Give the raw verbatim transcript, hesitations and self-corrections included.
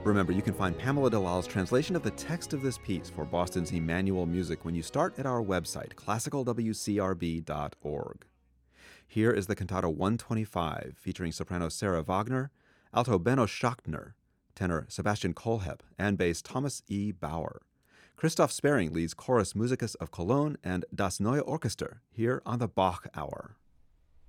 Remember, you can find Pamela Delal's translation of the text of this piece for Boston's Emmanuel Music when you start at our website, classical w c r b dot org. Here is the Cantata one twenty-five, featuring soprano Sarah Wagner, alto Benno Schachtner, tenor Sebastian Kohlhepp, and bass Thomas E. Bauer. Christoph Sparing leads Chorus Musicus of Cologne and Das Neue Orchester here on the Bach Hour.